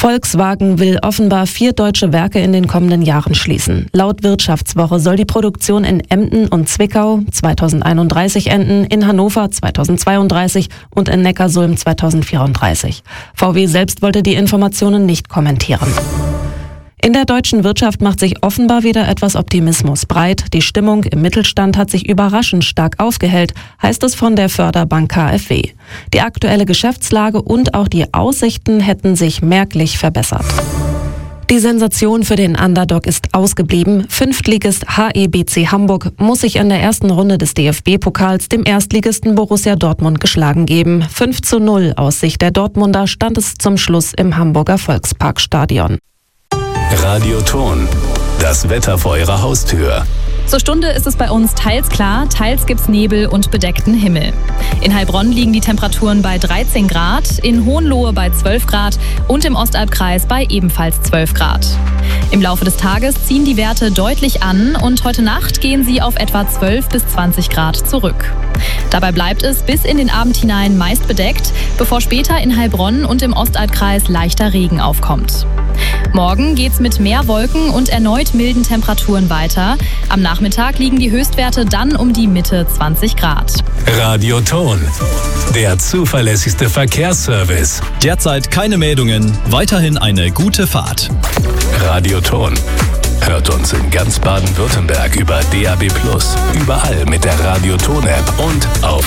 Volkswagen will offenbar 4 deutsche Werke in den kommenden Jahren schließen. Laut Wirtschaftswoche soll die Produktion in Emden und Zwickau 2031 enden, in Hannover 2032 und in Neckarsulm 2034. VW selbst wollte die Informationen nicht kommentieren. In der deutschen Wirtschaft macht sich offenbar wieder etwas Optimismus breit. Die Stimmung im Mittelstand hat sich überraschend stark aufgehellt, heißt es von der Förderbank KfW. Die aktuelle Geschäftslage und auch die Aussichten hätten sich merklich verbessert. Die Sensation für den Underdog ist ausgeblieben. Fünftligist HEBC Hamburg muss sich in der ersten Runde des DFB-Pokals dem Erstligisten Borussia Dortmund geschlagen geben. 5:0 aus Sicht der Dortmunder stand es zum Schluss im Hamburger Volksparkstadion. Radioton, das Wetter vor Ihrer Haustür. Zur Stunde ist es bei uns teils klar, teils gibt's Nebel und bedeckten Himmel. In Heilbronn liegen die Temperaturen bei 13 Grad, in Hohenlohe bei 12 Grad und im Ostalbkreis bei ebenfalls 12 Grad. Im Laufe des Tages ziehen die Werte deutlich an und heute Nacht gehen sie auf etwa 12 bis 20 Grad zurück. Dabei bleibt es bis in den Abend hinein meist bedeckt, bevor später in Heilbronn und im Ostalbkreis leichter Regen aufkommt. Morgen geht's mit mehr Wolken und erneut milden Temperaturen weiter. Am Nachmittag liegen die Höchstwerte dann um die Mitte 20 Grad. Radioton, der zuverlässigste Verkehrsservice. Derzeit keine Meldungen, weiterhin eine gute Fahrt. Radioton. Hört uns in ganz Baden-Württemberg über DAB+, überall mit der Radioton-App und auf